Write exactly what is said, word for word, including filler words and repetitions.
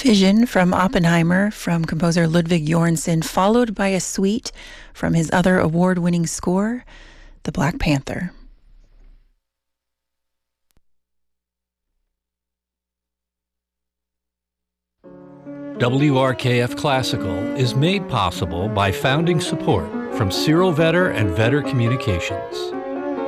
Vision from Oppenheimer from composer Ludwig Göransson, followed by a suite from his other award-winning score, The Black Panther. W R K F Classical is made possible by founding support from Cyril Vetter and Vetter Communications.